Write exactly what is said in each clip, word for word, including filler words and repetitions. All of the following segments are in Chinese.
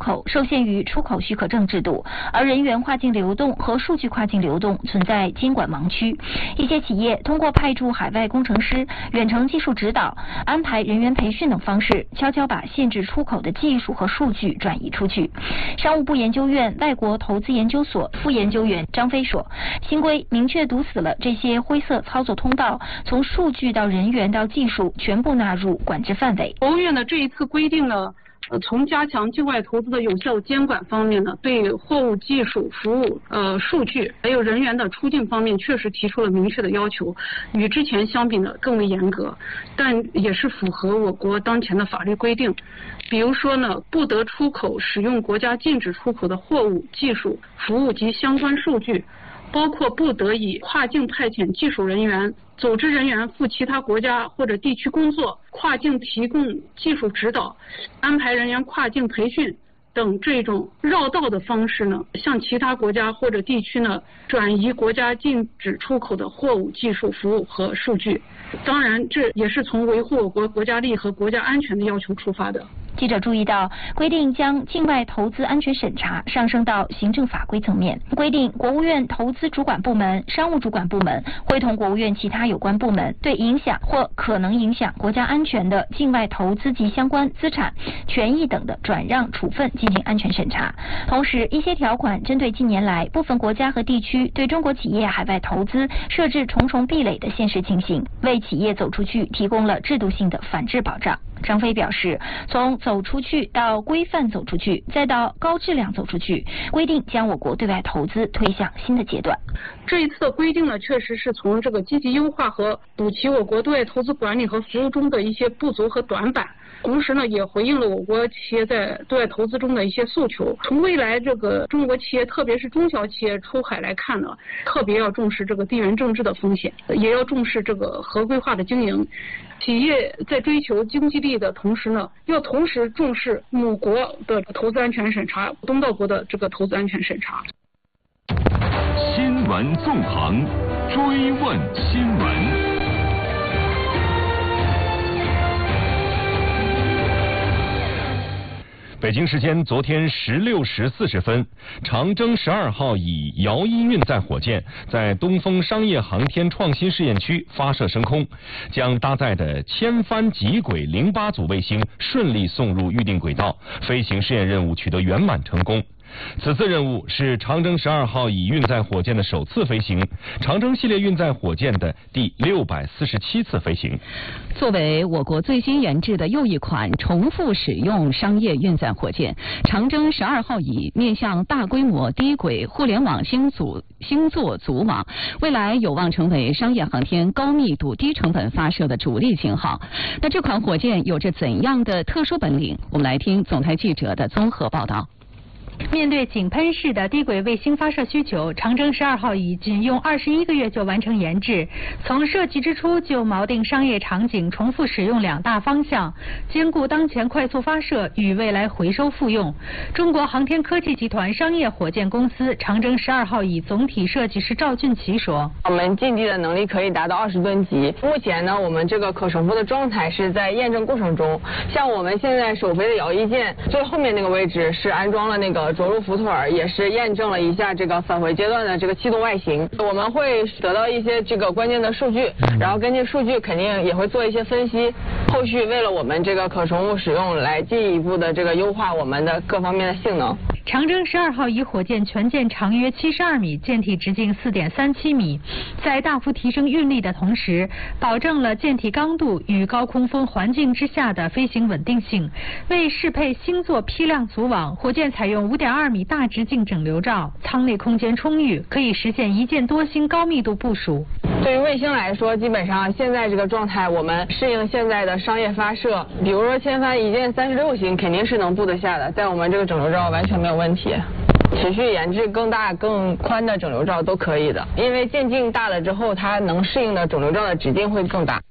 口受限于出口许可证制度，而人员跨境流动和数据跨境流动存在监管盲区。一些企业通过派驻海外工程师、远程技术指导、安排人员培训等方式，悄悄把限制出口的技术和数据转移出去。商务部研究院外国投资研究所副研究员张飞说，新规明确堵死了这些灰色操作通道，从数据到人员到技术全部纳入管制范围。 国务院的这一次规定呢，呃，从加强境外投资的有效监管方面呢，对货物、技术、服务、呃数据还有人员的出境方面，确实提出了明确的要求，与之前相比呢更为严格，但也是符合我国当前的法律规定。比如说呢，不得出口使用国家禁止出口的货物、技术、服务及相关数据，包括不得以跨境派遣技术人员、组织人员赴其他国家或者地区工作、跨境提供技术指导、安排人员跨境培训等这种绕道的方式呢，向其他国家或者地区呢转移国家禁止出口的货物、技术、服务和数据。当然，这也是从维护我国国家利益和国家安全的要求出发的。 记者注意到，规定将境外投资安全审查上升到行政法规层面，规定国务院投资主管部门、商务主管部门会同国务院其他有关部门，对影响或可能影响国家安全的境外投资及相关资产、权益等的转让处分进行安全审查。同时，一些条款针对近年来部分国家和地区对中国企业海外投资设置重重壁垒的现实情形，为企业走出去提供了制度性的反制保障。张飞表示，从走出去到规范走出去，再到高质量走出去，规定将我国对外投资推向新的阶段。 这一次的规定呢，确实是从这个积极优化和补齐我国对外投资管理和服务中的一些不足和短板，同时呢，也回应了我国企业在对外投资中的一些诉求。从未来这个中国企业，特别是中小企业出海来看呢，特别要重视这个地缘政治的风险，也要重视这个合规化的经营。企业在追求经济利益的同时呢，要同时重视母国的投资安全审查、东道国的这个投资安全审查。 新闻纵横，追问新闻。北京时间昨天十六时四十分，长征十二号以遥一运载火箭在东风商业航天创新试验区发射升空，将搭载的千帆极轨零八组卫星顺利送入预定轨道，飞行试验任务取得圆满成功。此次任务是长征十二号乙运载火箭的首次飞行，长征系列运载火箭的第六百四十七次飞行。 作为我国最新研制的又一款重复使用商业运载火箭，长征十二号乙面向大规模低轨互联网星组星座组网，未来有望成为商业航天高密度、低成本发射的主力型号。那这款火箭有着怎样的特殊本领？我们来听总台记者的综合报道。 面对井喷式的低轨卫星发射需求，长征十二号乙仅用二十一个月就完成研制，从设计之初就锚定商业场景重复使用两大方向，兼顾当前快速发射与未来回收复用。中国航天科技集团商业火箭公司长征十二号乙总体设计师赵俊奇说：“ 我们近地的能力可以达到二十吨级，目前呢，我们这个可重复的状态是在验证过程中。像我们现在首飞的遥一舰最后面那个位置是安装了那个着陆浮腿，也是验证了一下这个返回阶段的这个气动外形。我们会得到一些这个关键的数据，然后根据数据肯定也会做一些分析，后续为了我们这个可重复使用来进一步的这个优化我们的各方面的性能。” 长征十二号乙火箭全舰长约七十二米，舰体直径四点三七米，在大幅提升运力的同时，保证了舰体刚度与高空风环境之下的飞行稳定性。为适配星座批量组网，火箭采用五点二米大直径整流罩，舱内空间充裕，可以实现一箭多星高密度部署。 对于卫星来说，基本上现在这个状态，我们适应现在的商业发射，比如说千帆一箭三十六星，肯定是能布得下的，在我们这个整流罩完全没有问题。持续研制更大更宽的整流罩都可以的，因为舰径大了之后，它能适应的整流罩的直径会更大。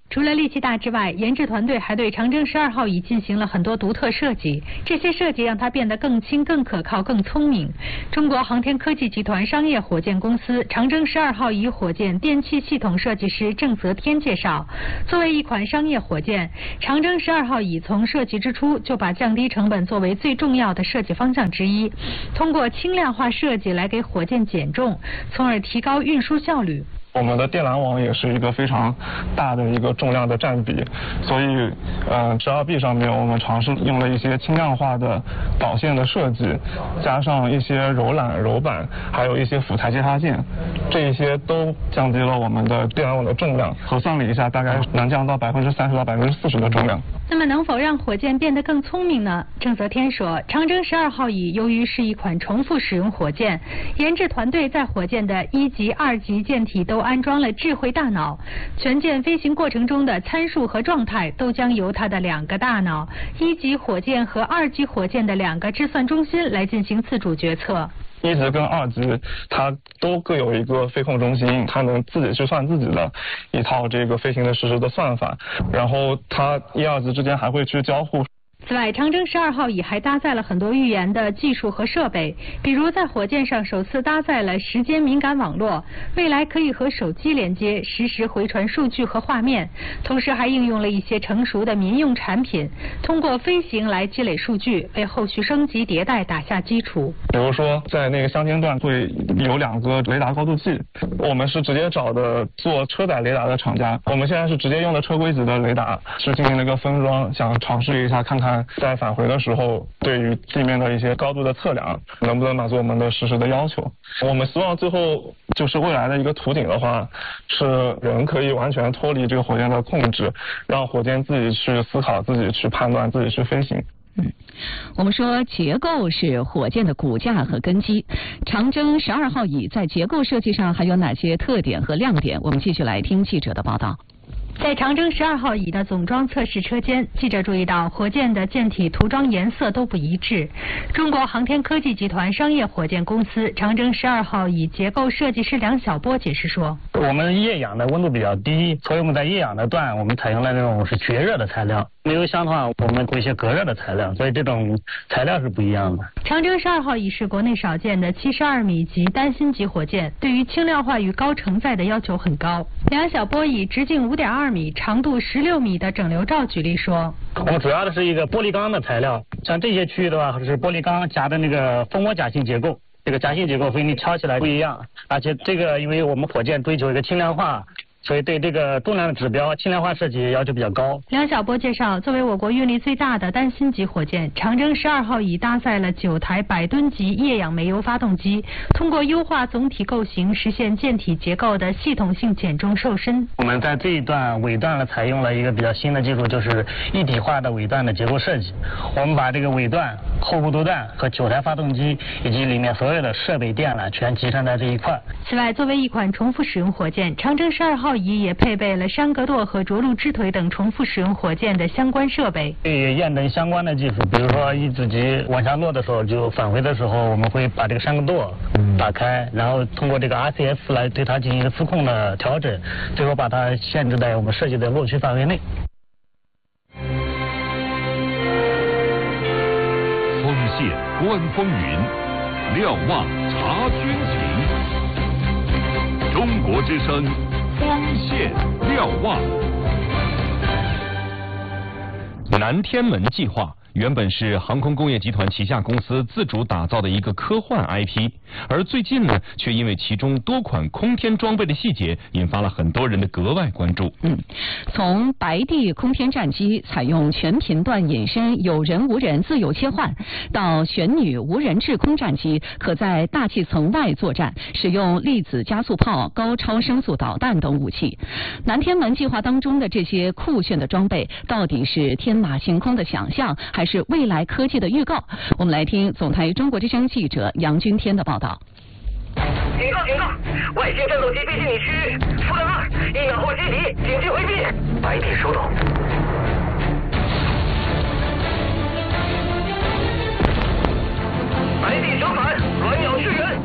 除了力气大之外，研制团队还对长征十二号乙进行了很多独特设计，这些设计让它变得更轻、更可靠、更聪明。中国航天科技集团商业火箭公司长征十二号乙火箭电气系统设计师郑泽天介绍，作为一款商业火箭，长征十二号乙从设计之初就把降低成本作为最重要的设计方向之一，通过轻量化设计来给火箭减重，从而提高运输效率。 我们的电缆网也是一个非常大的一个重量的占比，所以呃 G 二 B 上面我们尝试用了一些轻量化的导线的设计，加上一些柔缆、柔板，还有一些辅材接插件，这一些都降低了我们的电缆网的重量，核算了一下，大概能降到百分之三十到百分之四十的重量。 那么能否让火箭变得更聪明呢？郑泽天说，长征十二号乙由于是一款重复使用火箭，研制团队在火箭的一级、二级舰体都安装了智慧大脑，全舰飞行过程中的参数和状态都将由它的两个大脑，一级火箭和二级火箭的两个计算中心来进行自主决策。 一级跟二级它都各有一个飞控中心，它能自己去算自己的一套这个飞行的实时的算法，然后它一二级之间还会去交互。 此外，长征十二号乙还搭载了很多预研的技术和设备，比如在火箭上首次搭载了时间敏感网络，未来可以和手机连接，实时回传数据和画面。同时还应用了一些成熟的民用产品，通过飞行来积累数据，为后续升级迭代打下基础。 比如说，在那个乡间段会有两个雷达高度计，我们是直接找的做车载雷达的厂家，我们现在是直接用的车规级的雷达，是进行了一个分装，想尝试一下看看在返回的时候对于地面的一些高度的测量能不能满足我们的实时的要求。我们希望最后就是未来的一个图景的话，是人可以完全脱离这个火箭的控制，让火箭自己去思考、自己去判断、自己去飞行。 嗯，我们说结构是火箭的骨架和根基。长征十二号乙在结构设计上还有哪些特点和亮点？我们继续来听记者的报道。 在长征十二号乙的总装测试车间，记者注意到火箭的舰体涂装颜色都不一致。中国航天科技集团商业火箭公司长征十二号乙结构设计师梁晓波解释说， 我们液氧的温度比较低，所以我们在液氧的段我们采用了那种是绝热的材料，煤油箱的话我们会一些隔热的材料，所以这种材料是不一样的。 长征十二号乙是国内少见的七十二米级单芯级火箭，对于轻量化与高承载的要求很高。梁晓波以直径五点二米、长度十六米的整流罩举例说， 我们主要的是一个玻璃钢的材料，像这些区域的话是玻璃钢夹的那个蜂窝夹性结构，这个夹性结构和你敲起来不一样，而且这个因为我们火箭追求一个轻量化，所以对这个重量的指标轻量化设计要求比较高。 梁晓波介绍，作为我国运力最大的单芯级火箭，长征十二号乙搭载了九台百吨级液氧煤油发动机，通过优化总体构型，实现舰体结构的系统性减重瘦身。 我们在这一段尾段呢，采用了一个比较新的技术，就是一体化的尾段的结构设计。我们把这个尾段、后部多段和九台发动机以及里面所有的设备电缆全集成在这一块。 此外，作为一款重复使用火箭，长征十二号乙也配备了山格舵和着陆支腿等重复使用火箭的相关设备。 对验证相关的技术，比如说一子级往下落的时候，就返回的时候，我们会把这个山格舵打开，然后通过这个 R C S 来对它进行一个磁控的调整，最后把它限制在我们设计的落区范围内。 锋线观风云，瞭望察军情。中国之声，锋线瞭望。 南天门计划原本是航空工业集团旗下公司自主打造的一个科幻 I P， 而最近呢，却因为其中多款空天装备的细节，引发了很多人的格外关注。 嗯，从白地空天战机采用全频段隐身有人无人自由切换，到玄女无人制空战机可在大气层外作战，使用粒子加速炮、高超声速导弹等武器。南天门计划当中的这些酷炫的装备，到底是天马行空的想象，还是未来科技的预告？我们来听总台中国之声记者杨军天的报道。 警告警告！外星战斗机逼近你区域，负担二，一秒后击敌，紧急回避。白地收到。白地折返，鸾鸟驰援。 南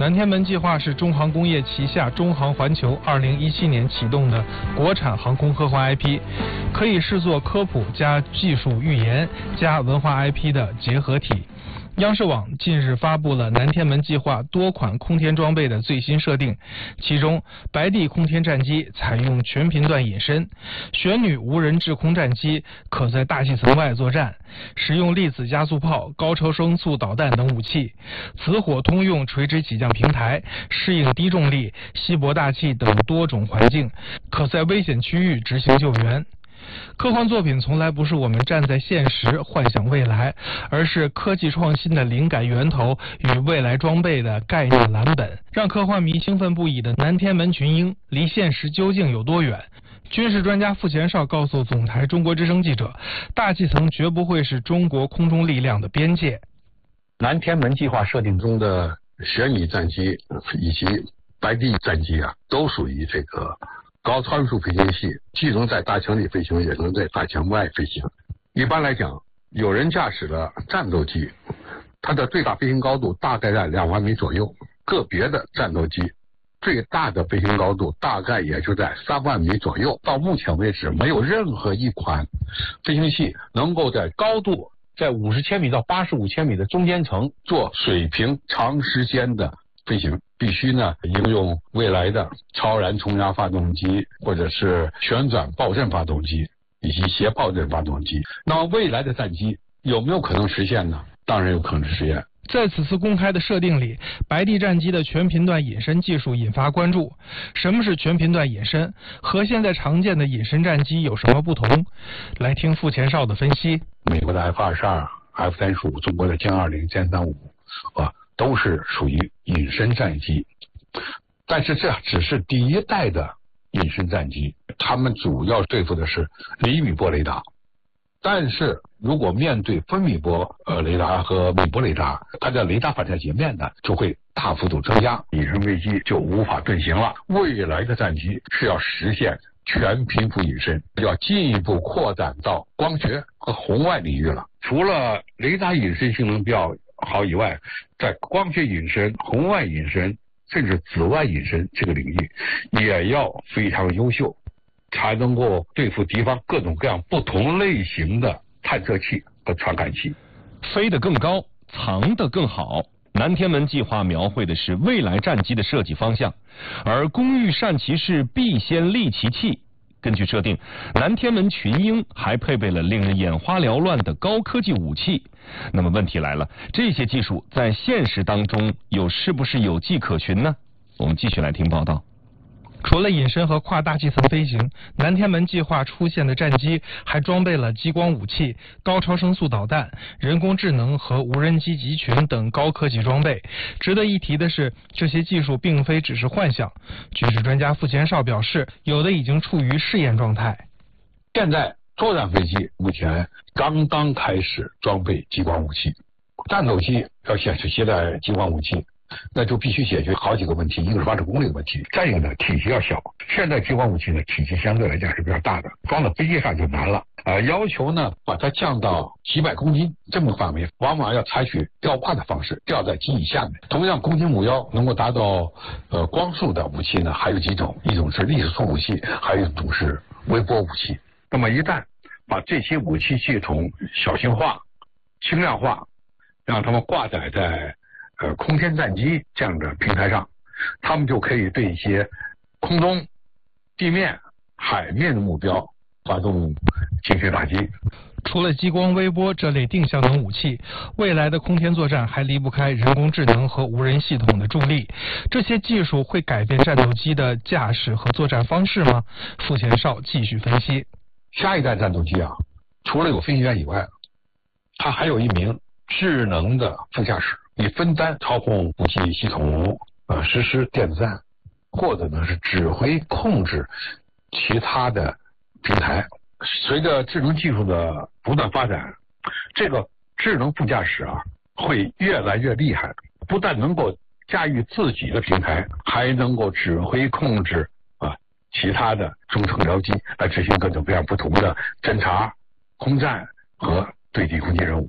南天门计划是中航工业旗下中航环球二零一七年启动的国产航空科幻 I P， 可以视作科普加技术预言加文化 I P 的结合体。央视网近日发布了南天门计划多款空天装备的最新设定，其中白帝空天战机采用全频段隐身，玄女无人制空战机可在大气层外作战，使用粒子加速炮、高超声速导弹等武器，紫火通用垂直起降平台，适应低重力、稀薄大气等多种环境，可在危险区域执行救援。科幻作品从来不是我们站在现实幻想未来，而是科技创新的灵感源头与未来装备的概念蓝本。让科幻迷兴奋不已的南天门群英离现实究竟有多远？军事专家傅前哨告诉总台中国之声记者，大气层绝不会是中国空中力量的边界。 南天门计划设定中的玄女战机以及白帝战机啊，都属于这个高参数飞行器，既能在大墙里飞行，也能在大墙外飞行。一般来讲，有人驾驶的战斗机，它的最大飞行高度大概在两万米左右，个别的战斗机最大的飞行高度大概也就在三万米左右。到目前为止，没有任何一款飞行器能够在高度在五十千米到八十五千米的中间层做水平长时间的飞行，必须呢应用未来的超燃冲压发动机，或者是旋转爆震发动机以及斜爆震发动机。那么未来的战机有没有可能实现呢？当然有可能实现。 在此次公开的设定里，白帝战机的全频段隐身技术引发关注。什么是全频段隐身？和现在常见的隐身战机有什么不同？来听傅前哨的分析。 美国的 F 二十二、F 三十五，中国的歼二零、歼三五啊，都是属于隐身战机。但是这只是第一代的隐身战机，他们主要对付的是厘米波雷达。但是如果面对分米波呃雷达和米波雷达，它的雷达反射截面呢就会大幅度增加，隐身飞机就无法遁形了。未来的战机是要实现全频幅隐身，要进一步扩展到光学和红外领域了。除了雷达隐身性能比较好以外，在光学隐身、红外隐身甚至紫外隐身这个领域也要非常优秀，才能够对付敌方各种各样不同类型的探测器和传感器。 飞得更高，藏得更好。南天门计划描绘的是未来战机的设计方向，而工欲善其事，必先利其器。根据设定，南天门群英还配备了令人眼花缭乱的高科技武器。那么问题来了，这些技术在现实当中又是不是有迹可循呢？我们继续来听报道。 除了隐身和跨大气层飞行，南天门计划出现的战机还装备了激光武器、高超声速导弹、人工智能和无人机集群等高科技装备。值得一提的是，这些技术并非只是幻想。军事专家傅前哨表示，有的已经处于试验状态。 现在作战飞机目前刚刚开始装备激光武器，战斗机要显示携带激光武器，那就必须解决好几个问题，一个是发射功率的问题，再一个呢体积要小。现在激光武器呢体积相对来讲是比较大的，装到飞机上就难了。呃，要求呢把它降到几百公斤这么范围，往往要采取吊挂的方式，吊在机翼下面。同样，攻击目标能够达到呃光速的武器呢还有几种，一种是粒子束武器，还有一种是微波武器。那么一旦把这些武器系统小型化、轻量化，让它们挂载在呃，空天战机这样的平台上，他们就可以对一些空中、地面、海面的目标发动精确打击。 除了激光、微波这类定向能武器，未来的空天作战还离不开人工智能和无人系统的助力。这些技术会改变战斗机的驾驶和作战方式吗？傅前哨继续分析。 下一代战斗机啊，除了有飞行员以外，它还有一名智能的副驾驶，以分担操控武器系统，呃，实施电子战，或者呢是指挥控制其他的平台。随着智能技术的不断发展，这个智能副驾驶啊会越来越厉害，不但能够驾驭自己的平台，还能够指挥控制啊其他的中程僚机来执行各种各样不同的侦察、空战和对地空间任务。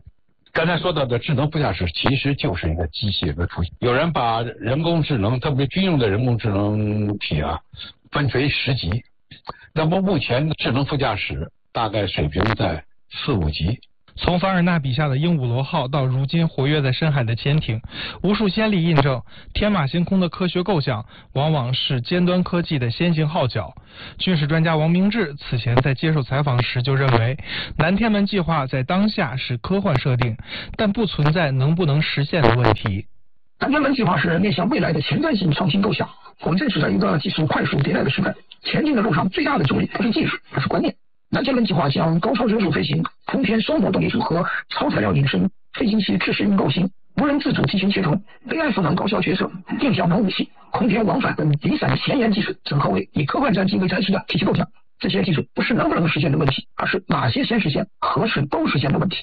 刚才说到的智能副驾驶其实就是一个机械的出现。有人把人工智能，特别军用的人工智能体啊，分为十级。那么目前智能副驾驶大概水平在四五级。 从凡尔纳笔下的鹦鹉螺号到如今活跃在深海的潜艇，无数先例印证，天马行空的科学构想往往是尖端科技的先行号角。军事专家王明志此前在接受采访时就认为，南天门计划在当下是科幻设定，但不存在能不能实现的问题。 南天门计划是面向未来的前瞻性创新构想。我们正处在一个技术快速迭代的时代，前进的路上最大的阻力不是技术，而是观念。南天门计划将高超人数飞行、空天双模动力组合、超材料隐身、飞行器制式运构型、无人自主机型协同、A I 赋能高效角色、定向能武器、空天往返等离散前沿技术整合为以科幻战机为展示的体系构架。这些技术不是能不能实现的问题，而是哪些先实现、何时都实现的问题。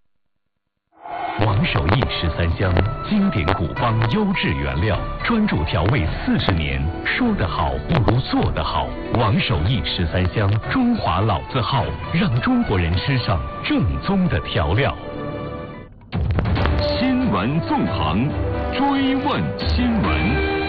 王守义十三香，经典古方优质原料，专注调味四十年，说得好不如做得好。王守义十三香，中华老字号，让中国人吃上正宗的调料。 新闻纵横，追问新闻。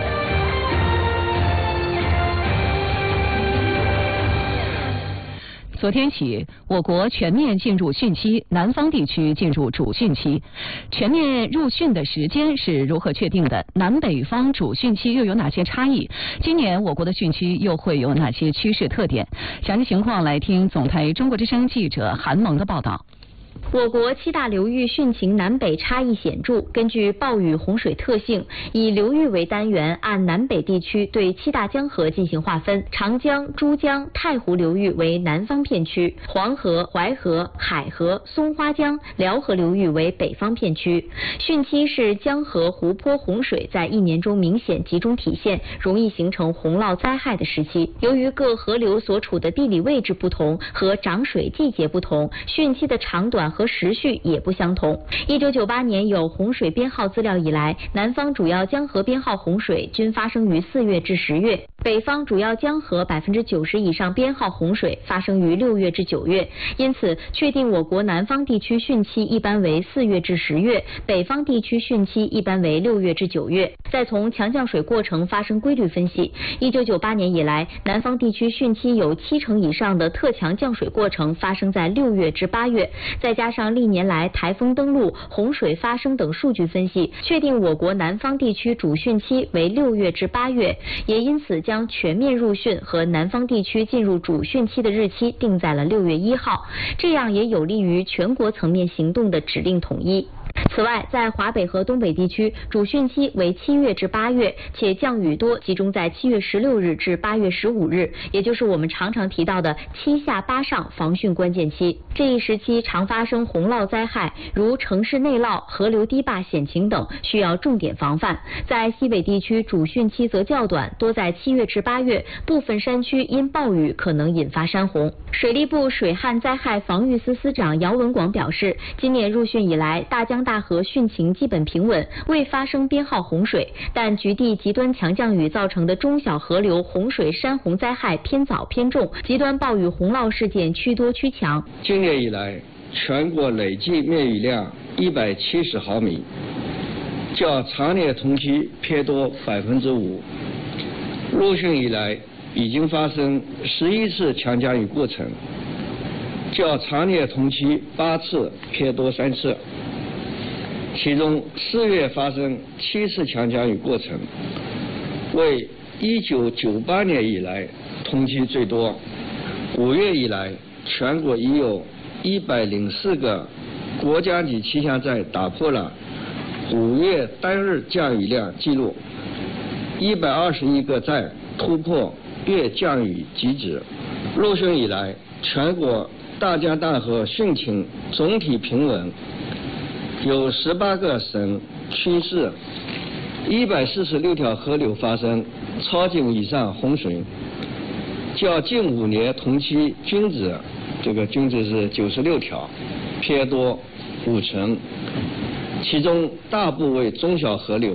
昨天起，我国全面进入汛期，南方地区进入主汛期。全面入汛的时间是如何确定的？南北方主汛期又有哪些差异？今年我国的汛期又会有哪些趋势特点？详细情况来听总台中国之声记者韩萌的报道。 我国七大流域汛情南北差异显著。根据暴雨洪水特性，以流域为单元，按南北地区对七大江河进行划分。长江、珠江、太湖流域为南方片区，黄河、淮河、海河、松花江、辽河流域为北方片区。汛期是江河、湖泊洪水在一年中明显集中体现，容易形成洪涝灾害的时期。由于各河流所处的地理位置不同和涨水季节不同，汛期的长短和时序也不相同。一九九八年有洪水编号资料以来，南方主要江河编号洪水均发生于四月至十月，北方主要江河百分之九十以上编号洪水发生于六月至九月。因此，确定我国南方地区汛期一般为四月至十月，北方地区汛期一般为六月至九月。再从强降水过程发生规律分析，一九九八年以来，南方地区汛期有七成以上的特强降水过程发生在六月至八月，再加上历年来台风登陆、洪水发生等数据分析，确定我国南方地区主汛期为六月至八月，也因此将全面入汛和南方地区进入主汛期的日期定在了六月一号，这样也有利于全国层面行动的指令统一。此外，在华北和东北地区，主汛期为七月至八月，且降雨多集中在七月十六日至八月十五日，也就是我们常常提到的七下八上防汛关键期。这一时期常发生洪涝灾害，如城市内涝、河流堤坝险情等，需要重点防范。在西北地区，主汛期则较短，多在七月至八月，部分山区因暴雨可能引发山洪。水利部水旱灾害防御司司长姚文广表示，今年入汛以来，大江大河汛情基本平稳，未发生编号洪水，但局地极端强降雨造成的中小河流洪水山洪灾害偏早偏重，极端暴雨洪涝事件趋多趋强。 今年以来，全国累计灭雨量一百七十毫米，较常年同期偏多百分之五。入汛以来，已经发生十一次强降雨过程，较常年同期八次偏多三次。其中四月发生七次强降雨过程，为一九九八年以来同期最多。五月以来，全国已有一百零四个国家级气象站打破了五月单日降雨量记录，一百二十一个站突破月降雨极值。入汛以来，全国大江大河汛情总体平稳，有十八个省区市，一百四十六条河流发生超警以上洪水，较近五年同期均值，这个均值是九十六条，偏多五成。其中大部为中小河流，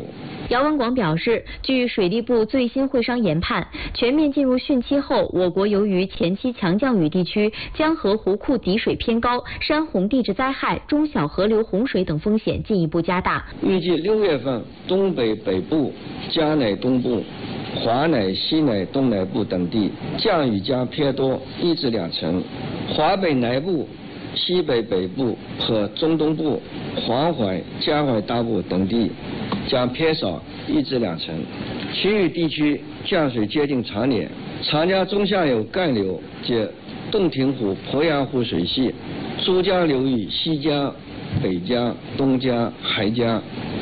姚文广表示，据水利部最新会商研判，全面进入汛期后，我国由于前期强降雨地区江河湖库底水偏高，山洪地质灾害、中小河流洪水等风险进一步加大。 预计六月份，东北北部、嘉乃东部、华乃、西乃、东南部等地降雨将偏多一至两成，华北南部、西北北部和中东部、黄淮、江淮大部等地将偏少一至两成，其余地区降水接近常年。长江中下游干流及洞庭湖、鄱阳湖水系、珠江流域西江、北江、东江、海江